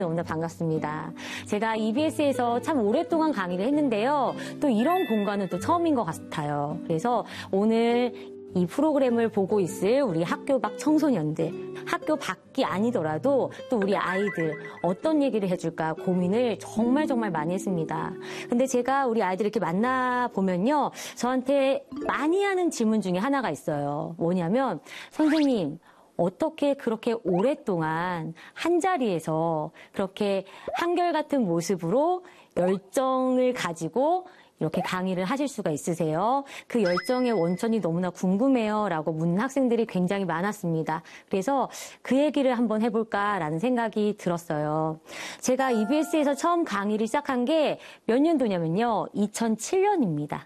너무나 반갑습니다. 제가 EBS에서 참 오랫동안 강의를 했는데요. 또 이런 공간은 또 처음인 것 같아요. 그래서 오늘 이 프로그램을 보고 있을 우리 학교 밖 청소년들, 학교 밖이 아니더라도 또 우리 아이들 어떤 얘기를 해줄까 고민을 정말 많이 했습니다. 근데 제가 우리 아이들 이렇게 만나보면요. 저한테 많이 하는 질문 중에 하나가 있어요. 뭐냐면, 선생님, 어떻게 그렇게 오랫동안 한자리에서 그렇게 한결같은 모습으로 열정을 가지고 이렇게 강의를 하실 수가 있으세요? 그 열정의 원천이 너무나 궁금해요. 라고 묻는 학생들이 굉장히 많았습니다. 그래서 그 얘기를 한번 해볼까라는 생각이 들었어요. 제가 EBS에서 처음 강의를 시작한 게 몇 년도냐면요. 2007년입니다.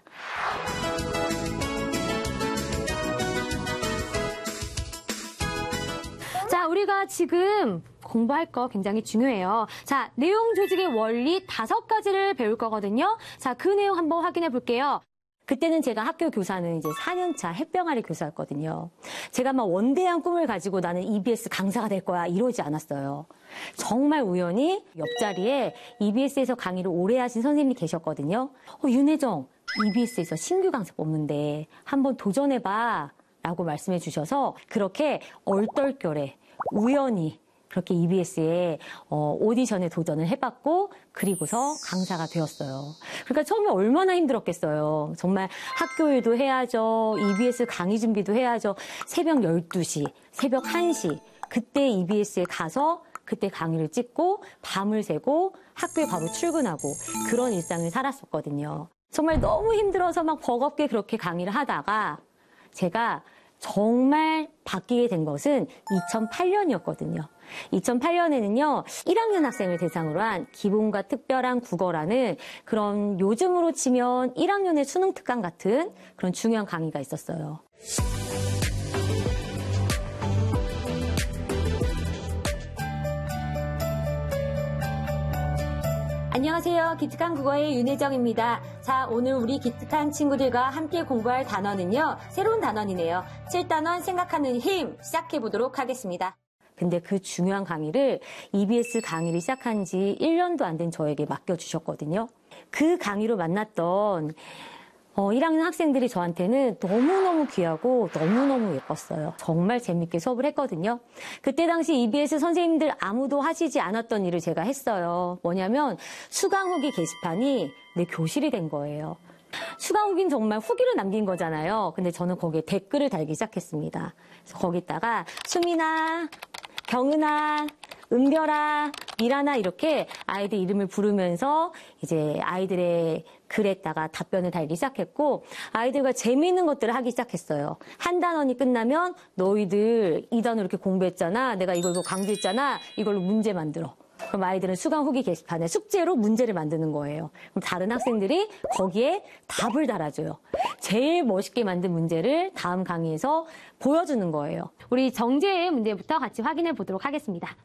자, 우리가 지금 공부할 거 굉장히 중요해요. 자, 내용 조직의 원리 5가지를 배울 거거든요. 자, 그 내용 한번 확인해 볼게요. 그때는 제가 학교 교사는 이제 4년차 햇병아리 교사였거든요. 제가 막 원대한 꿈을 가지고 나는 EBS 강사가 될 거야 이러지 않았어요. 정말 우연히 옆자리에 EBS에서 강의를 오래 하신 선생님이 계셨거든요. 윤혜정, EBS에서 신규 강사 뽑는데 한번 도전해봐 라고 말씀해 주셔서 그렇게 얼떨결에 우연히 그렇게 EBS에 오디션에 도전을 해봤고 그리고서 강사가 되었어요. 그러니까 처음에 얼마나 힘들었겠어요. 정말 학교 일도 해야죠. EBS 강의 준비도 해야죠. 새벽 12시, 새벽 1시 그때 EBS에 가서 그때 강의를 찍고 밤을 새고 학교에 바로 출근하고 그런 일상을 살았었거든요. 정말 너무 힘들어서 막 버겁게 그렇게 강의를 하다가 제가 정말 바뀌게 된 것은 2008년이었거든요. 2008년에는요, 1학년 학생을 대상으로 한 기본과 특별한 국어라는 그런 요즘으로 치면 1학년의 수능 특강 같은 그런 중요한 강의가 있었어요. 안녕하세요. 기특한 국어의 윤혜정입니다. 자, 오늘 우리 기특한 친구들과 함께 공부할 단어는요. 새로운 단원이네요. 7단원 생각하는 힘 시작해보도록 하겠습니다. 근데 그 중요한 강의를 EBS 강의를 시작한 지 1년도 안 된 저에게 맡겨주셨거든요. 그 강의로 만났던 1학년 학생들이 저한테는 너무너무 귀하고 너무너무 예뻤어요. 정말 재밌게 수업을 했거든요. 그때 당시 EBS 선생님들 아무도 하시지 않았던 일을 제가 했어요. 뭐냐면 수강 후기 게시판이 내 교실이 된 거예요. 수강 후기는 정말 후기를 남긴 거잖아요. 근데 저는 거기에 댓글을 달기 시작했습니다. 그래서 거기다가 수민아, 경은아, 은별아, 미라나 이렇게 아이들 이름을 부르면서 이제 아이들의 글에다가 답변을 달기 시작했고 아이들과 재미있는 것들을 하기 시작했어요. 한 단원이 끝나면 너희들 이 단어 이렇게 공부했잖아. 내가 이거 강조했잖아. 이걸로 문제 만들어. 그럼 아이들은 수강 후기 게시판에 숙제로 문제를 만드는 거예요. 그럼 다른 학생들이 거기에 답을 달아줘요. 제일 멋있게 만든 문제를 다음 강의에서 보여주는 거예요. 우리 정재의 문제부터 같이 확인해 보도록 하겠습니다.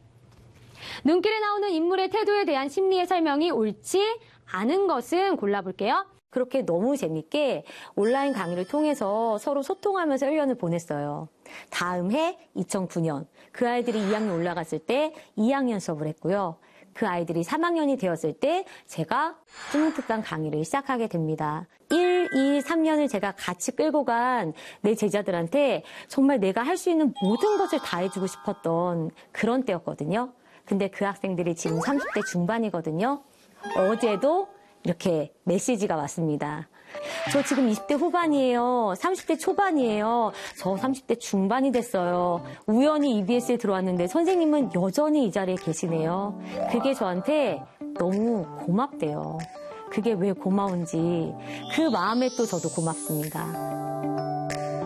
눈길에 나오는 인물의 태도에 대한 심리의 설명이 옳지 않은 것은 골라볼게요. 그렇게 너무 재밌게 온라인 강의를 통해서 서로 소통하면서 1년을 보냈어요. 다음 해 2009년 그 아이들이 2학년 올라갔을 때 2학년 수업을 했고요. 그 아이들이 3학년이 되었을 때 제가 수능 특강 강의를 시작하게 됩니다. 1, 2, 3년을 제가 같이 끌고 간 내 제자들한테 정말 내가 할 수 있는 모든 것을 다 해주고 싶었던 그런 때였거든요. 근데 그 학생들이 지금 30대 중반이거든요. 어제도 이렇게 메시지가 왔습니다. 저 지금 20대 후반이에요. 30대 초반이에요. 저 30대 중반이 됐어요. 우연히 EBS에 들어왔는데 선생님은 여전히 이 자리에 계시네요. 그게 저한테 너무 고맙대요. 그게 왜 고마운지 그 마음에 또 저도 고맙습니다.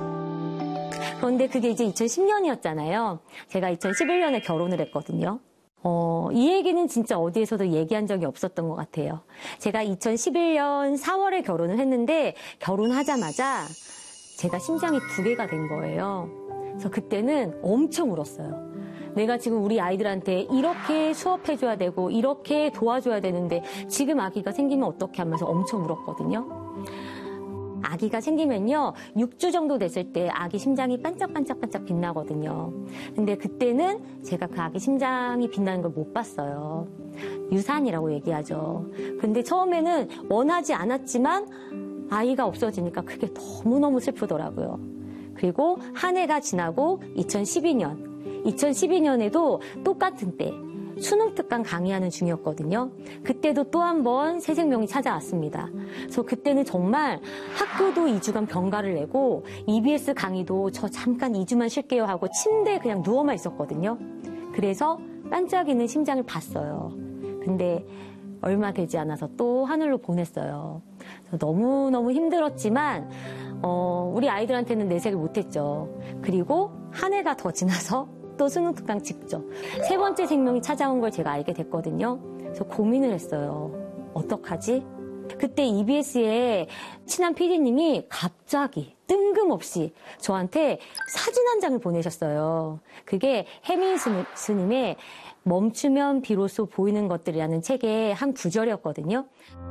그런데 그게 이제 2010년이었잖아요. 제가 2011년에 결혼을 했거든요. 이 얘기는 진짜 어디에서도 얘기한 적이 없었던 것 같아요. 제가 2011년 4월에 결혼을 했는데 결혼하자마자 제가 심장이 2개가 된 거예요. 그래서 그때는 엄청 울었어요. 내가 지금 우리 아이들한테 이렇게 수업해줘야 되고 이렇게 도와줘야 되는데 지금 아기가 생기면 어떻게 하면서 엄청 울었거든요. 아기가 생기면요, 6주 정도 됐을 때 아기 심장이 반짝반짝반짝 빛나거든요. 근데 그때는 제가 그 아기 심장이 빛나는 걸 못 봤어요. 유산이라고 얘기하죠. 근데 처음에는 원하지 않았지만 아이가 없어지니까 그게 너무너무 슬프더라고요. 그리고 한 해가 지나고 2012년에도 똑같은 때 수능 특강 강의하는 중이었거든요. 그때도 또 한 번 새 생명이 찾아왔습니다. 그래서 그때는 정말 학교도 2주간 병가를 내고 EBS 강의도 저 잠깐 2주만 쉴게요 하고 침대에 그냥 누워만 있었거든요. 그래서 반짝이는 심장을 봤어요. 근데 얼마 되지 않아서 또 하늘로 보냈어요. 너무너무 힘들었지만 우리 아이들한테는 내색을 못했죠. 그리고 한 해가 더 지나서 또 수능 특강 직접 세 번째 생명이 찾아온 걸 제가 알게 됐거든요. 그래서 고민을 했어요. 어떡하지? 그때 EBS에 친한 PD님이 갑자기 뜬금없이 저한테 사진 한 장을 보내셨어요. 그게 해민 스님의 멈추면 비로소 보이는 것들이라는 책의 한 구절이었거든요.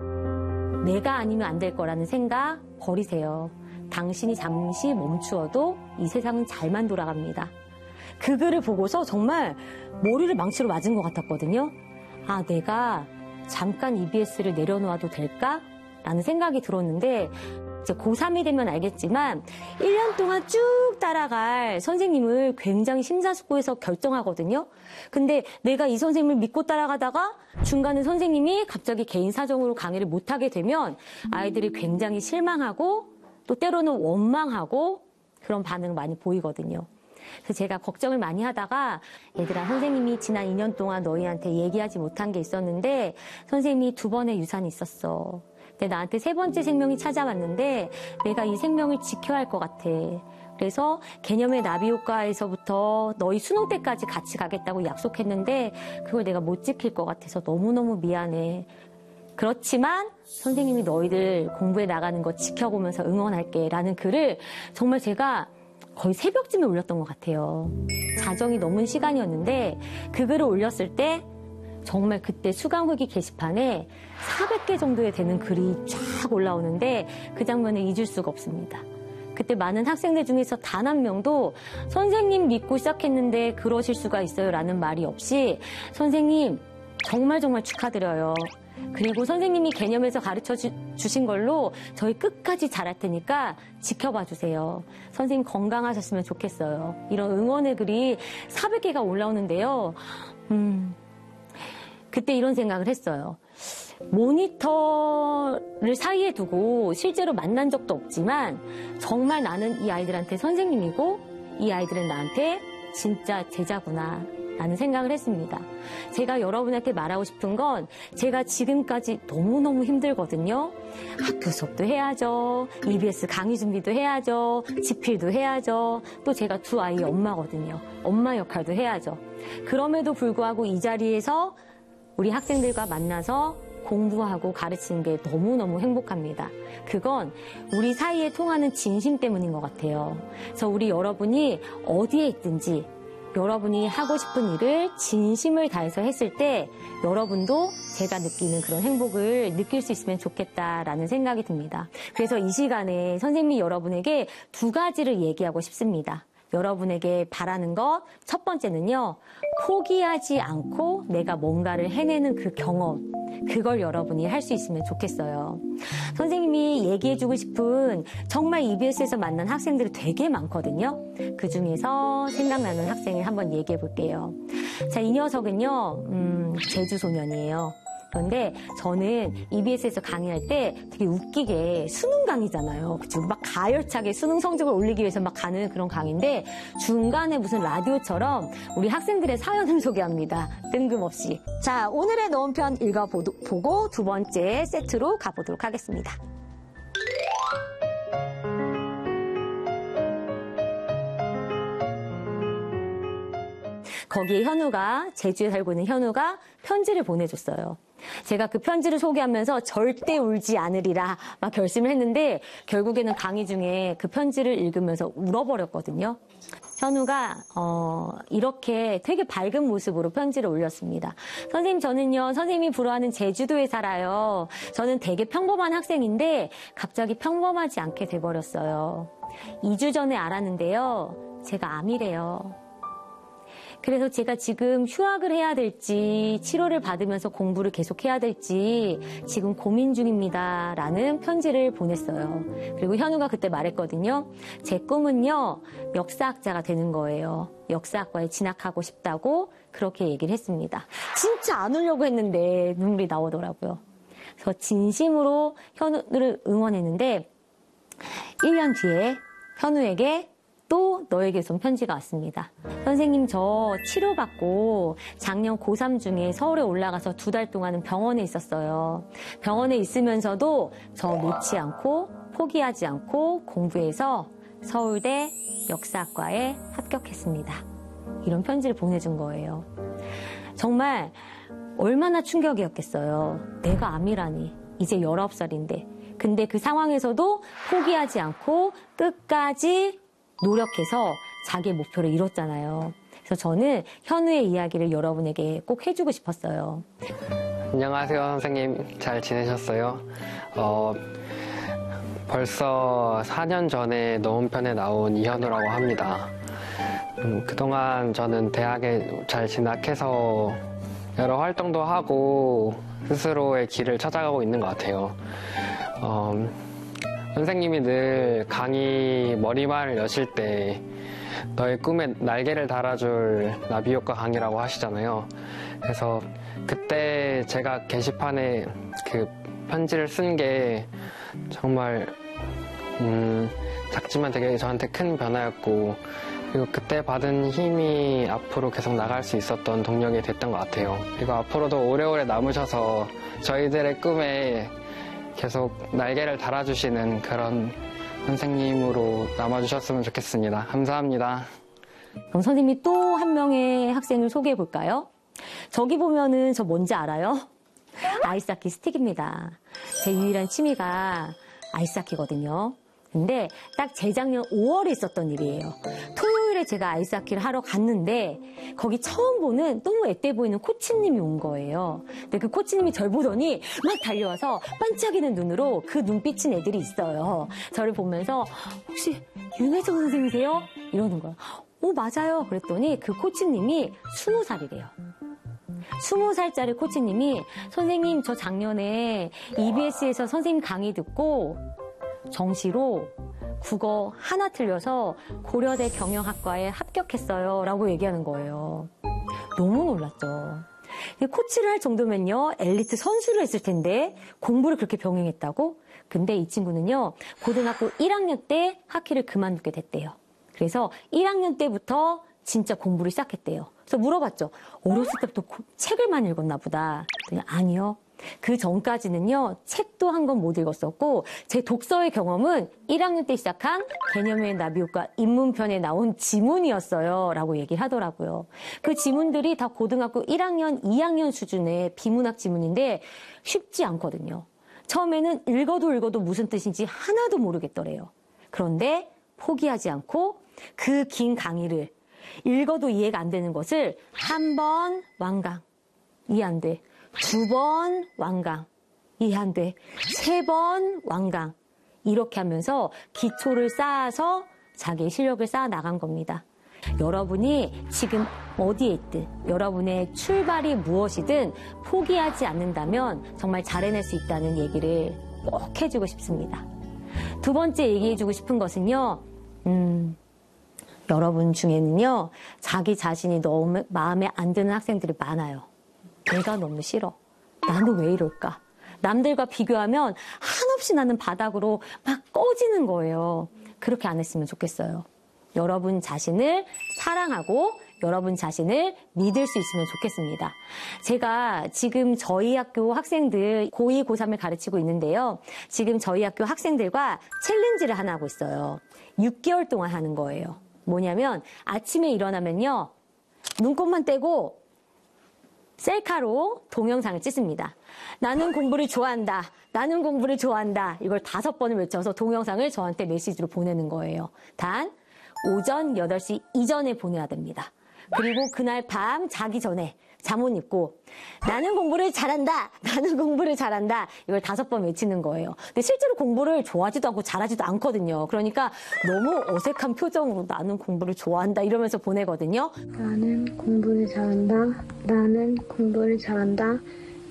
내가 아니면 안 될 거라는 생각 버리세요. 당신이 잠시 멈추어도 이 세상은 잘만 돌아갑니다. 그 글을 보고서 정말 머리를 망치로 맞은 것 같았거든요. 아, 내가 잠깐 EBS를 내려놓아도 될까? 라는 생각이 들었는데 이제 고3이 되면 알겠지만 1년 동안 쭉 따라갈 선생님을 굉장히 심사숙고해서 결정하거든요. 근데 내가 이 선생님을 믿고 따라가다가 중간에 선생님이 갑자기 개인 사정으로 강의를 못하게 되면 아이들이 굉장히 실망하고 또 때로는 원망하고 그런 반응을 많이 보이거든요. 그래서 제가 걱정을 많이 하다가 얘들아, 선생님이 지난 2년 동안 너희한테 얘기하지 못한 게 있었는데 선생님이 2번의 유산이 있었어. 근데 나한테 세 번째 생명이 찾아왔는데 내가 이 생명을 지켜야 할 것 같아. 그래서 개념의 나비 효과에서부터 너희 수능 때까지 같이 가겠다고 약속했는데 그걸 내가 못 지킬 것 같아서 너무너무 미안해. 그렇지만 선생님이 너희들 공부해 나가는 거 지켜보면서 응원할게 라는 글을 정말 제가 거의 새벽쯤에 올렸던 것 같아요. 자정이 넘은 시간이었는데 그 글을 올렸을 때 정말 그때 수강 후기 게시판에 400개 정도에 되는 글이 쫙 올라오는데 그 장면을 잊을 수가 없습니다. 그때 많은 학생들 중에서 단 한 명도 선생님 믿고 시작했는데 그러실 수가 있어요 라는 말이 없이 선생님 정말 축하드려요. 그리고 선생님이 개념에서 가르쳐 주신 걸로 저희 끝까지 잘할 테니까 지켜봐 주세요. 선생님 건강하셨으면 좋겠어요. 이런 응원의 글이 400개가 올라오는데요. 그때 이런 생각을 했어요. 모니터를 사이에 두고 실제로 만난 적도 없지만 정말 나는 이 아이들한테 선생님이고 이 아이들은 나한테 진짜 제자구나 라는 생각을 했습니다. 제가 여러분한테 말하고 싶은 건 제가 지금까지 너무너무 힘들거든요. 학교 수업도 해야죠. EBS 강의 준비도 해야죠. 집필도 해야죠. 또 제가 2 아이의 엄마거든요. 엄마 역할도 해야죠. 그럼에도 불구하고 이 자리에서 우리 학생들과 만나서 공부하고 가르치는 게 너무너무 행복합니다. 그건 우리 사이에 통하는 진심 때문인 것 같아요. 그래서 우리 여러분이 어디에 있든지 여러분이 하고 싶은 일을 진심을 다해서 했을 때 여러분도 제가 느끼는 그런 행복을 느낄 수 있으면 좋겠다라는 생각이 듭니다. 그래서 이 시간에 선생님이 여러분에게 2가지를 얘기하고 싶습니다. 여러분에게 바라는 것 첫 번째는요. 포기하지 않고 내가 뭔가를 해내는 그 경험, 그걸 여러분이 할 수 있으면 좋겠어요. 선생님이 얘기해주고 싶은 정말 EBS에서 만난 학생들이 되게 많거든요. 그중에서 생각나는 학생을 한번 얘기해 볼게요. 자, 이 녀석은요. 제주 소년이에요. 그런데 저는 EBS에서 강의할 때 되게 웃기게 수능 강의잖아요. 그쵸? 막 가열차게 수능 성적을 올리기 위해서 막 가는 그런 강의인데 중간에 무슨 라디오처럼 우리 학생들의 사연을 소개합니다. 뜬금없이. 자, 오늘의 넣은편 읽어보고 2번째 세트로 가보도록 하겠습니다. 거기에 현우가, 제주에 살고 있는 현우가 편지를 보내줬어요. 제가 그 편지를 소개하면서 절대 울지 않으리라 막 결심을 했는데 결국에는 강의 중에 그 편지를 읽으면서 울어버렸거든요. 현우가 이렇게 되게 밝은 모습으로 편지를 올렸습니다. 선생님, 저는요, 선생님이 부러워하는 제주도에 살아요. 저는 되게 평범한 학생인데 갑자기 평범하지 않게 돼버렸어요. 2주 전에 알았는데요. 제가 암이래요. 그래서 제가 지금 휴학을 해야 될지 치료를 받으면서 공부를 계속해야 될지 지금 고민 중입니다. 라는 편지를 보냈어요. 그리고 현우가 그때 말했거든요. 제 꿈은요. 역사학자가 되는 거예요. 역사학과에 진학하고 싶다고 그렇게 얘기를 했습니다. 진짜 안 울려고 했는데 눈물이 나오더라고요. 그래서 진심으로 현우를 응원했는데 1년 뒤에 현우에게 또 너에게서 온 편지가 왔습니다. 선생님, 저 치료받고 작년 고3 중에 서울에 올라가서 2달 동안은 병원에 있었어요. 병원에 있으면서도 저 놓지 않고 포기하지 않고 공부해서 서울대 역사학과에 합격했습니다. 이런 편지를 보내준 거예요. 정말 얼마나 충격이었겠어요. 내가 암이라니. 이제 19살인데. 근데 그 상황에서도 포기하지 않고 끝까지 노력해서 자기의 목표를 이뤘잖아요. 그래서 저는 현우의 이야기를 여러분에게 꼭 해주고 싶었어요. 안녕하세요, 선생님. 잘 지내셨어요? 벌써 4년 전에 너음편에 나온 이현우라고 합니다. 그동안 저는 대학에 잘 진학해서 여러 활동도 하고 스스로의 길을 찾아가고 있는 것 같아요. 선생님이 늘 강의 머리말을 여실 때 너의 꿈에 날개를 달아줄 나비효과 강의라고 하시잖아요. 그래서 그때 제가 게시판에 그 편지를 쓴 게 정말 작지만 되게 저한테 큰 변화였고, 그리고 그때 받은 힘이 앞으로 계속 나갈 수 있었던 동력이 됐던 것 같아요. 그리고 앞으로도 오래오래 남으셔서 저희들의 꿈에 계속 날개를 달아주시는 그런 선생님으로 남아주셨으면 좋겠습니다. 감사합니다. 그럼 선생님이 또 한 명의 학생을 소개해 볼까요? 저기 보면은 저 뭔지 알아요? 아이스하키 스틱입니다. 제 유일한 취미가 아이스하키거든요. 근데 딱 재작년 5월에 있었던 일이에요. 토요일에 제가 아이스하키를 하러 갔는데 거기 처음 보는 너무 앳돼 보이는 코치님이 온 거예요. 근데 그 코치님이 절 보더니 막 달려와서 반짝이는 눈으로 그 눈 삐친 애들이 있어요. 저를 보면서 혹시 윤혜정 선생님이세요? 이러는 거예요. 맞아요. 그랬더니 그 코치님이 20살이래요. 20살짜리 코치님이 선생님 저 작년에 EBS에서 선생님 강의 듣고 정시로 국어 하나 틀려서 고려대 경영학과에 합격했어요 라고 얘기하는 거예요. 너무 놀랐죠. 코치를 할 정도면요 엘리트 선수를 했을 텐데 공부를 그렇게 병행했다고? 근데 이 친구는요 고등학교 1학년 때 하키를 그만두게 됐대요. 그래서 1학년 때부터 진짜 공부를 시작했대요. 그래서 물어봤죠. 어렸을 때부터 책을 많이 읽었나 보다. 아니요. 그 전까지는요, 책도 한 권 못 읽었었고, 제 독서의 경험은 1학년 때 시작한 개념의 나비효과 입문편에 나온 지문이었어요. 라고 얘기를 하더라고요. 그 지문들이 다 고등학교 1학년, 2학년 수준의 비문학 지문인데 쉽지 않거든요. 처음에는 읽어도 무슨 뜻인지 하나도 모르겠더래요. 그런데 포기하지 않고 그 긴 강의를 읽어도 이해가 안 되는 것을 한 번 완강, 이해 안 돼. 2번 완강, 이해 안 돼. 3번 완강. 이렇게 하면서 기초를 쌓아서 자기의 실력을 쌓아 나간 겁니다. 여러분이 지금 어디에 있든 여러분의 출발이 무엇이든 포기하지 않는다면 정말 잘 해낼 수 있다는 얘기를 꼭 해주고 싶습니다. 두 번째 얘기해주고 싶은 것은요. 여러분 중에는요. 자기 자신이 너무 마음에 안 드는 학생들이 많아요. 내가 너무 싫어. 나는 왜 이럴까? 남들과 비교하면 한없이 나는 바닥으로 막 꺼지는 거예요. 그렇게 안 했으면 좋겠어요. 여러분 자신을 사랑하고 여러분 자신을 믿을 수 있으면 좋겠습니다. 제가 지금 저희 학교 학생들 고2, 고3을 가르치고 있는데요. 지금 저희 학교 학생들과 챌린지를 하나 하고 있어요. 6개월 동안 하는 거예요. 뭐냐면 아침에 일어나면요. 눈곱만 떼고 셀카로 동영상을 찍습니다. 나는 공부를 좋아한다. 나는 공부를 좋아한다. 이걸 5번을 외쳐서 동영상을 저한테 메시지로 보내는 거예요. 단 오전 8시 이전에 보내야 됩니다. 그리고 그날 밤 자기 전에 잠옷 입고 나는 공부를 잘한다. 나는 공부를 잘한다. 이걸 5번 외치는 거예요. 근데 실제로 공부를 좋아하지도 않고 잘하지도 않거든요. 그러니까 너무 어색한 표정으로 나는 공부를 좋아한다 이러면서 보내거든요. 나는 공부를 잘한다. 나는 공부를 잘한다.